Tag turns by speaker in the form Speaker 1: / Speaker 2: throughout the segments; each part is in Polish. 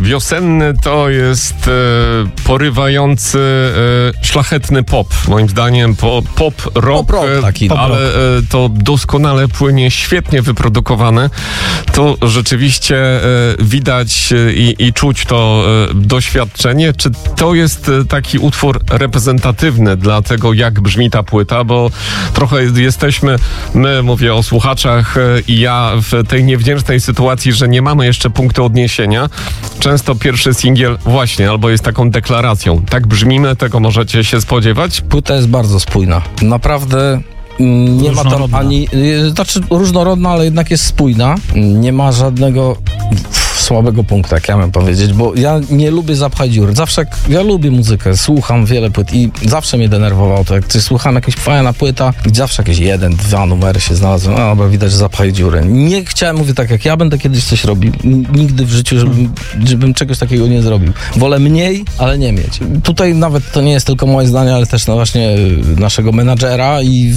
Speaker 1: Wiosenny to jest porywający, szlachetny pop. Moim zdaniem pop rock taki, ale to doskonale płynie, świetnie wyprodukowane. To rzeczywiście widać i czuć to doświadczenie. Czy to jest taki utwór reprezentatywny dla tego, jak brzmi ta płyta? Bo trochę jesteśmy, mówię o słuchaczach i ja w tej niewdzięcznej sytuacji, że nie mamy jeszcze punktu odniesienia. Często pierwszy singiel właśnie albo jest taką deklaracją. Tak brzmimy, tego możecie się spodziewać.
Speaker 2: Płyta jest bardzo spójna. Naprawdę nie ma tam ani... Znaczy różnorodna, ale jednak jest spójna. Nie ma żadnego słabego punktu, jak ja mam powiedzieć, bo ja nie lubię zapchać dziur. Zawsze, ja lubię muzykę, słucham wiele płyt i zawsze mnie denerwowało to, jak coś słucham, jakaś fajna płyta i zawsze jakieś 1-2 numery się znalazły, dobra, widać, że zapchaj dziurę. Nie chciałem, mówię tak, jak ja będę kiedyś coś robił, nigdy w życiu, żebym czegoś takiego nie zrobił. Wolę mniej, ale nie mieć. Tutaj nawet to nie jest tylko moje zdanie, ale też właśnie naszego menadżera i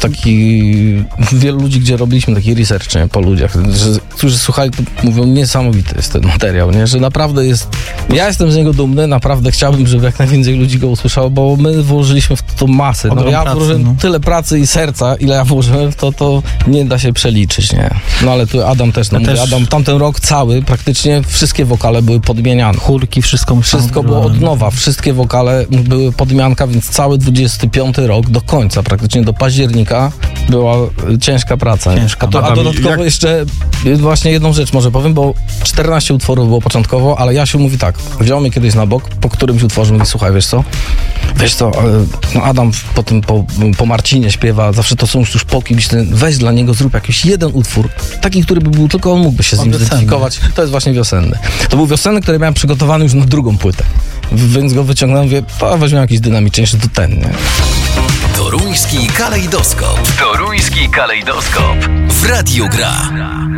Speaker 2: wielu ludzi, gdzie robiliśmy taki research, nie, po ludziach, którzy słuchali, to mówią, niesamowity jest ten materiał, nie? Że naprawdę jest... Ja jestem z niego dumny, naprawdę chciałbym, żeby jak najwięcej ludzi go usłyszało, bo my włożyliśmy w to masę. Ja włożyłem tyle pracy i serca, ile ja włożyłem w to nie da się przeliczyć, nie? No ale tu Adam też, Adam tamten rok cały, praktycznie wszystkie wokale były podmieniane.
Speaker 3: Chórki, wszystko
Speaker 2: było od nowa, wszystkie wokale były podmianka, więc cały 25 rok do końca, praktycznie do października była ciężka praca. A dodatkowo jeszcze właśnie jedną rzecz może powiem, bo 14 utworów było początkowo, ale Jasiu mówi tak, wziął mnie kiedyś na bok, po którymś utworze mówi, słuchaj, wiesz co, no Adam po Marcinie śpiewa, zawsze to są już po kimś, weź dla niego, zrób jakiś jeden utwór, taki, który by był, tylko on mógłby się z nim zidentyfikować. To jest właśnie Wiosenny. To był Wiosenny, który miałem przygotowany już na drugą płytę, więc go wyciągnąłem, mówię, weźmiemy jakiś dynamiczniejszy, to ten, nie?
Speaker 4: Toruński kalejdoskop. Toruński kalejdoskop w Radiu Gra.